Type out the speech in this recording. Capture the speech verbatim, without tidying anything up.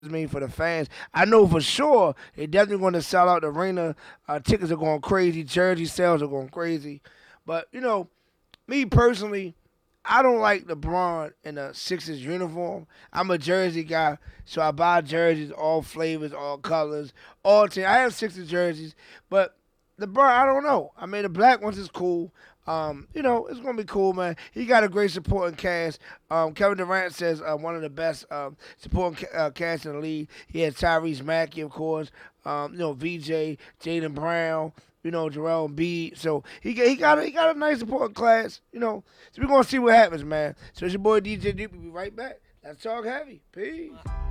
mean for the fans. I know for sure they definitely going to sell out the arena. Uh, tickets are going crazy. Jersey sales are going crazy. But you know, me personally, I don't like LeBron in a Sixers uniform. I'm a jersey guy, so I buy jerseys, all flavors, all colors, all teams. I have Sixers jerseys, but LeBron, I don't know. I mean, the black ones is cool. Um, you know, it's gonna be cool, man. He got a great supporting cast. Um, Kevin Durant says uh, one of the best um, supporting ca- uh, cast in the league. He had Tyrese Maxey, of course. Um, you know, V J, Jaden Brown. You know, Joel Embiid. So he got, he got a, he got a nice supporting class. You know, so we're gonna see what happens, man. So it's your boy D J Duke. We'll be right back. Let's talk heavy. Peace.